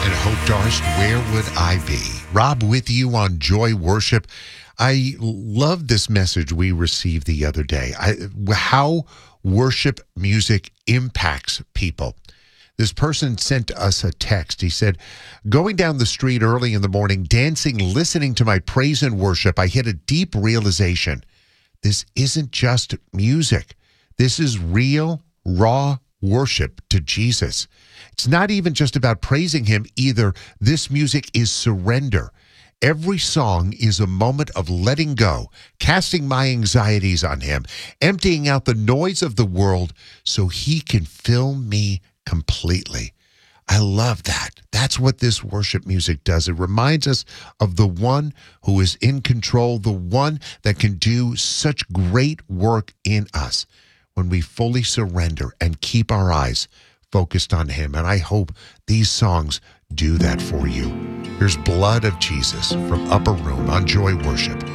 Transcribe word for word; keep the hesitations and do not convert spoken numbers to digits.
and Hope Darst, Where Would I Be? Rob with you on Joy Worship. I love this message we received the other day. I, how worship music impacts people. This person sent us a text. He said, going down the street early in the morning, dancing, listening to my praise and worship, I hit a deep realization. This isn't just music. This is real, raw worship to Jesus. It's not even just about praising him either. This music is surrender. Every song is a moment of letting go, casting my anxieties on him, emptying out the noise of the world so he can fill me completely. I love that. That's what this worship music does. It reminds us of the one who is in control, the one that can do such great work in us when we fully surrender and keep our eyes focused on him. And I hope these songs do that for you. Here's Blood of Jesus from Upper Room on Joy Worship.